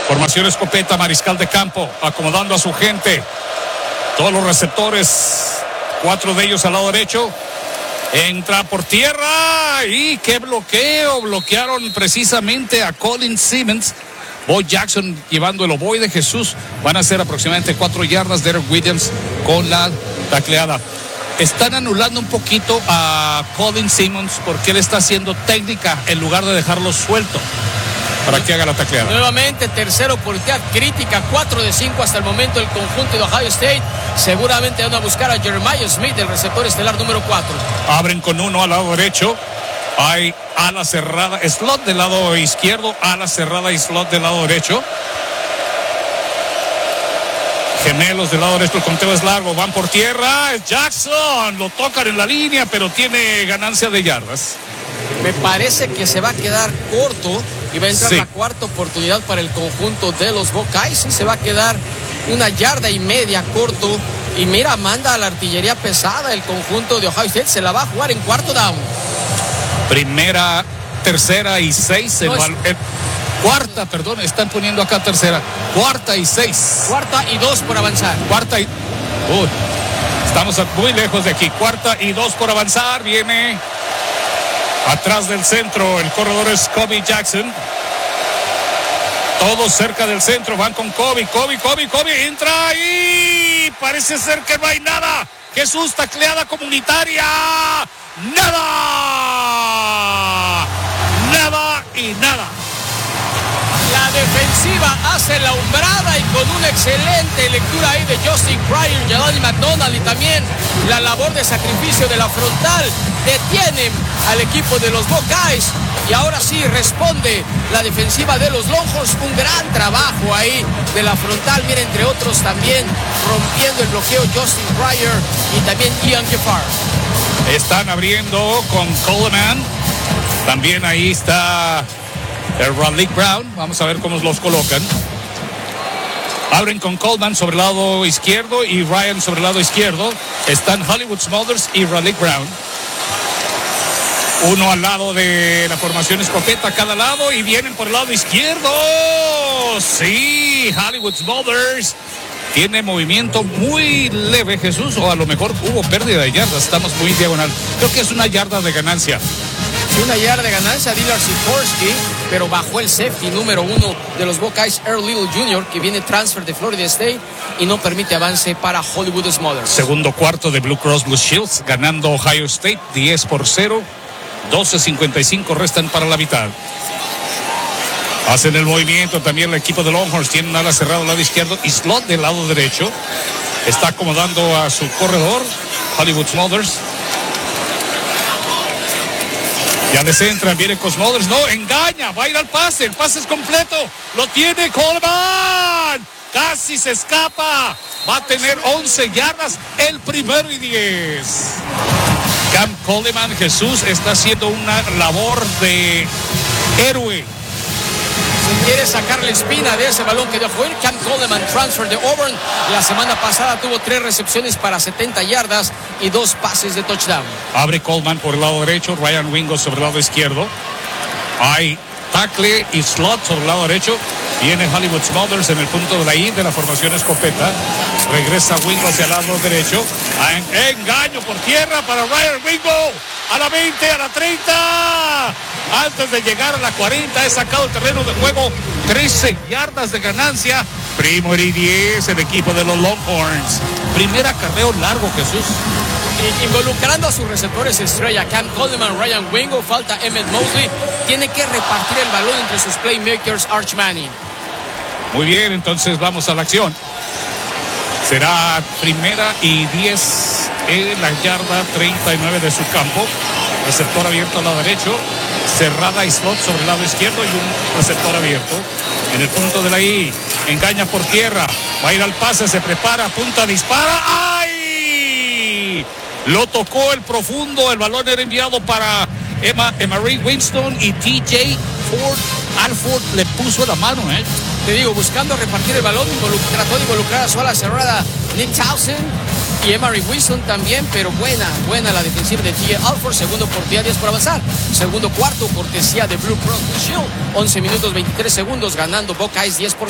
Formación escopeta, mariscal de campo, acomodando a su gente. Todos los receptores, 4 de ellos al lado derecho. Entra por tierra y qué bloqueo. Bloquearon precisamente a Colin Simmons. Bo Jackson llevando el ovoide. Jesús. Van a ser aproximadamente 4 yardas. Derek Williams con la tacleada. Están anulando un poquito a Colin Simmons porque él está haciendo técnica en lugar de dejarlo suelto para que haga la tacleada. Nuevamente, tercera oportunidad crítica, 4 de 5 hasta el momento el conjunto de Ohio State. Seguramente van a buscar a Jeremiah Smith, el receptor estelar número 4. Abren con 1 al lado derecho. Hay ala cerrada, slot del lado izquierdo, ala cerrada y slot del lado derecho. Gemelos del lado derecho, el conteo es largo, van por tierra. Jackson, lo tocan en la línea, pero tiene ganancia de yardas. Me parece que se va a quedar corto y va a entrar sí. La cuarta oportunidad para el conjunto de los Buckeyes y se va a quedar 1,5 yardas corto. Y mira, manda a la artillería pesada el conjunto de Ohio State, se la va a jugar en cuarto down. Tercera y 6. Cuarta, perdón, están poniendo acá tercera. Cuarta y 6. Cuarta y 2 por avanzar. Estamos muy lejos de aquí. Cuarta y 2 por avanzar. Viene atrás del centro. El corredor es Kobe Jackson. Todos cerca del centro. Van con Kobe. Kobe. Entra y parece ser que no hay nada. Jesús, tacleada comunitaria. Nada y nada. La defensiva hace la hombrada y con una excelente lectura ahí de Justin Pryor, Jelani McDonald y también la labor de sacrificio de la frontal detienen al equipo de los Buckeyes y ahora sí responde la defensiva de los Longhorns. Un gran trabajo ahí de la frontal, mira, entre otros también rompiendo el bloqueo Justin Pryor y también Ian Jafar. Están abriendo con Coleman. También ahí está el Raleigh Brown. Vamos a ver cómo los colocan. Abren con Coleman sobre el lado izquierdo y Ryan sobre el lado izquierdo. Están Hollywood Smulders y Raleigh Brown. Uno al lado de la formación escopeta a cada lado y vienen por el lado izquierdo. Sí, Hollywood Smulders tiene movimiento muy leve, Jesús, o a lo mejor hubo pérdida de yardas. Estamos muy diagonal. Creo que es 1 yarda de ganancia. 1 yarda de ganancia, Dillard Sikorsky, pero bajó el safety número 1 de los Buckeyes, Earl Little Jr., que viene transfer de Florida State y no permite avance para Hollywood Smulders. Segundo cuarto de Blue Cross Blue Shields, ganando Ohio State 10-0. 12:55 restan para la mitad. Hacen el movimiento también el equipo de Longhorns. Tiene un ala cerrada al lado izquierdo y slot del lado derecho. Está acomodando a su corredor, Hollywood Smulders. Ya les entran, viene con Smulders. No, engaña, va a ir al pase. El pase es completo. Lo tiene Coleman. Casi se escapa. Va a tener 11 yardas. El 1-10. Cam Coleman, Jesús, está haciendo una labor de héroe. Si quiere sacarle espina de ese balón que dejó ir, Cam Coleman, transfer de Auburn. La semana pasada tuvo 3 recepciones para 70 yardas y 2 pases de touchdown. Abre Coleman por el lado derecho, Ryan Wingo sobre el lado izquierdo. Hay tackle y slot sobre el lado derecho. Viene Hollywood Smulders en el punto de la I de la formación escopeta. Regresa Wingo hacia el lado derecho. Engaño por tierra para Ryan Wingo. A la 20, a la 30. Antes de llegar a la 40 es sacado el terreno de juego. 13 yardas de ganancia. 1-10 el equipo de los Longhorns. Primer acarreo largo, Jesús. Involucrando a sus receptores estrella, Cam Coleman, Ryan Wingo, falta Emmett Mosley. Tiene que repartir el balón entre sus playmakers, Arch Manning. Muy bien, entonces vamos a la acción. Será 1-10 en la yarda 39 de su campo. Receptor abierto al lado derecho. Cerrada y slot sobre el lado izquierdo y un receptor abierto. En el punto de la I. Engaña por tierra. Va a ir al pase, se prepara, apunta, dispara. ¡Ay! Lo tocó el profundo. El balón era enviado para Emery Winston y TJ Ford. Alford le puso la mano, Te digo, buscando repartir el balón, trató de involucrar a su ala cerrada Nick Townsend y Emery Winston también, pero buena la defensiva de TJ Alford. Segundo oportunidad, 10 por avanzar. Segundo cuarto, cortesía de Blue Cross Blue Shield. 11 minutos 23 segundos, ganando Buckeyes 10-0.